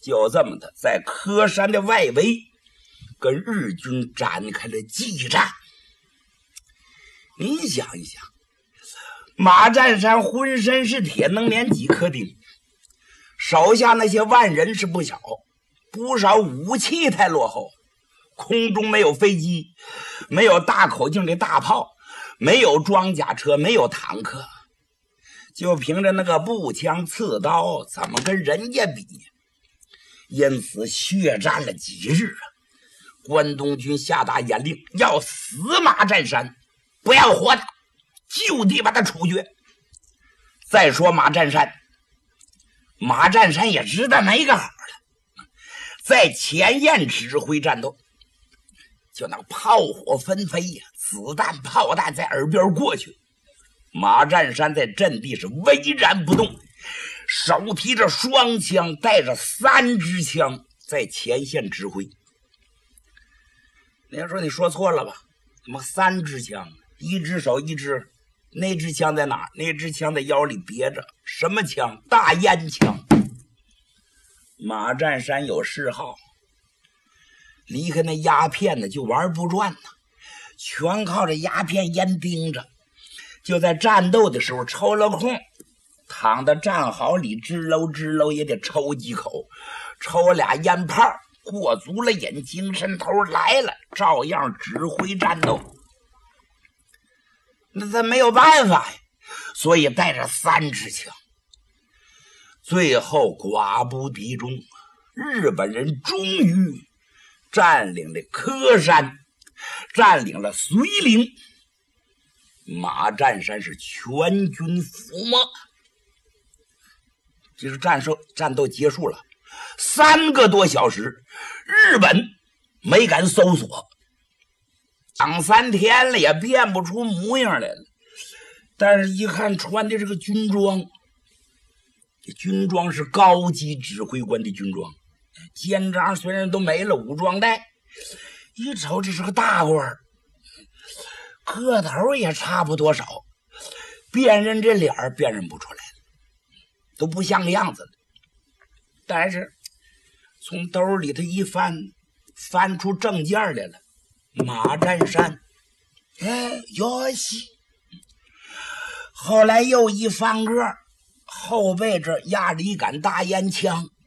就这么的，在柯山的外围跟日军展开了激战。你想一想，马占山浑身是铁，能连几颗钉，手下那些万人是不小，不少武器太落后，空中没有飞机，没有大口径的大炮，没有装甲车，没有坦克，就凭着那个步枪刺刀，怎么跟人家比？因此血战了几日啊！关东军下达严令，要死马占山，不要活的，就地把他处决。再说马占山也知道没个好了，在前沿指挥战斗，就那炮火纷飞呀，子弹炮弹在耳边过去，马占山在阵地是巍然不动，手提着双枪，带着3支枪在前线指挥。你要说你说错了吧？怎么3支枪？一只手一支，那支枪在哪？那支枪在腰里别着，什么枪？大烟枪。马占山有嗜好，离开那鸦片呢就玩不转呢，全靠着鸦片烟盯着。就在战斗的时候抽了空，躺在战壕里支搂也得抽几口，抽俩烟泡，过足了瘾，精神头来了，照样指挥战斗。那他没有办法呀，所以带着3支枪。最后寡不敌众，日本人终于占领了柯山，占领了绥陵，马占山是全军覆没。这是战斗结束了3个多小时，日本没敢搜索，2、3天了也变不出模样来了。但是一看穿的这个军装，这军装是高级指挥官的军装，肩章虽然都没了，武装带，一瞅这是个大官，个头也差不多少，辨认这脸辨认不出来了，都不像个样子了。但是从兜里头一翻，翻出证件来了，马占山，哟西。后来又一翻个，后背这压着一杆大烟枪，